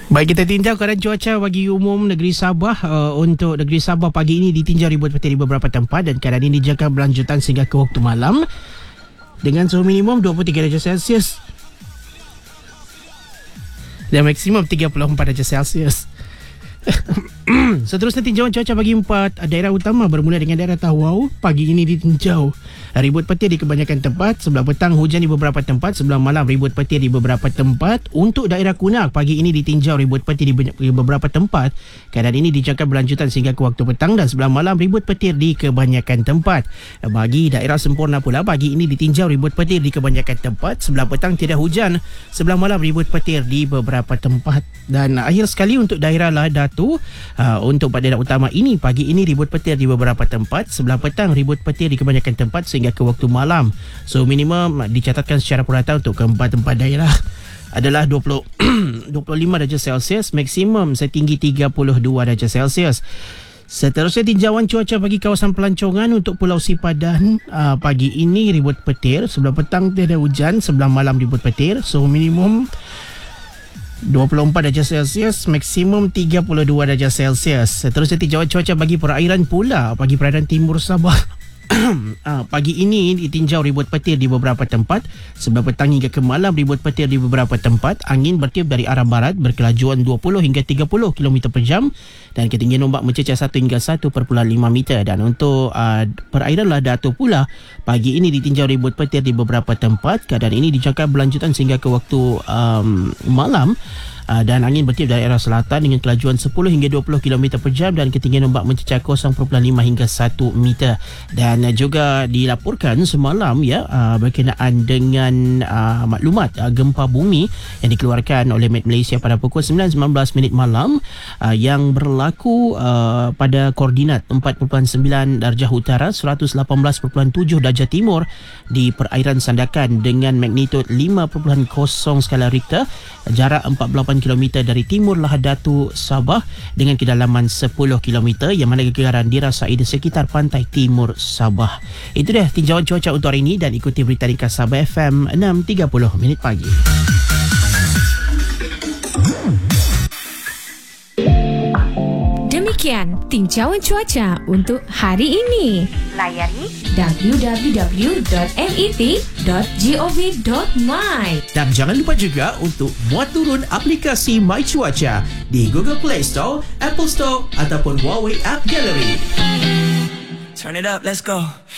Baik, kita tinjau keadaan cuaca bagi umum negeri Sabah. Untuk negeri Sabah pagi ini ditinjau ribut petir di beberapa tempat dan keadaan ini dijangka berlanjutan sehingga ke waktu malam dengan suhu minimum 23 darjah Celsius dan maksimum 34 darjah Celsius. Seterusnya tinjauan cuaca bagi 4 daerah utama bermula dengan daerah Tawau. Pagi ini ditinjau ribut petir di kebanyakan tempat. Sebelah petang hujan di beberapa tempat. Sebelah malam ribut petir di beberapa tempat. Untuk daerah Kunak pagi ini ditinjau ribut petir di beberapa tempat. Keadaan ini dijangka berlanjutan sehingga ke waktu petang dan sebelah malam ribut petir di kebanyakan tempat. Bagi daerah Semporna pula pagi ini ditinjau ribut petir di kebanyakan tempat. Sebelah petang tiada hujan. Sebelah malam ribut petir di beberapa tempat. Dan akhir sekali untuk daerah Ladatu, untuk daerah utama ini pagi ini ribut petir di beberapa tempat. Sebelah petang ribut petir di kebanyakan tempat sehingga ke waktu malam. So minimum dicatatkan secara purata untuk keempat tempat daerah adalah 25 darjah Celsius, maksimum setinggi 32 darjah Celsius. Seterusnya tinjauan cuaca bagi kawasan pelancongan untuk Pulau Sipadan. Pagi ini ribut petir, sebelah petang tiada hujan, sebelah malam ribut petir. So minimum 24 darjah Celsius, maksimum 32 darjah Celsius. Seterusnya tinjauan cuaca bagi perairan pula. Bagi perairan timur Sabah pagi ini ditinjau ribut petir di beberapa tempat. Sebelah petang hingga ke malam ribut petir di beberapa tempat. Angin bertiup dari arah barat berkelajuan 20 hingga 30 km per jam dan ketinggian ombak mencecah 1 hingga 1.5 meter. Dan untuk perairan Ladatu pula pagi ini ditinjau ribut petir di beberapa tempat. Keadaan ini dijangka berlanjutan sehingga ke waktu malam. Dan angin bertiup dari arah selatan dengan kelajuan 10 hingga 20 km per jam dan ketinggian ombak mencecah 0.5 hingga 1 meter. Dan juga dilaporkan semalam berkenaan dengan maklumat gempa bumi yang dikeluarkan oleh Met Malaysia pada pukul 9.19 malam yang berlaku pada koordinat 4.9 darjah utara, 118.7 darjah timur di perairan Sandakan dengan magnitud 5.0 skala Richter, jarak 48 km dari timur Lahadatu Sabah dengan kedalaman 10 km yang mana kegagaran dirasai di sekitar pantai timur Sabah. Itu dah tinjauan cuaca untuk hari ini dan ikuti berita ringkas Sabah FM 6.30 minit pagi. Demikian tinjauan cuaca untuk hari ini. Layari www.met.gov.my Dan jangan lupa juga untuk muat turun aplikasi My Cuaca di Google Play Store, Apple Store ataupun Huawei App Gallery. Turn it up, let's go.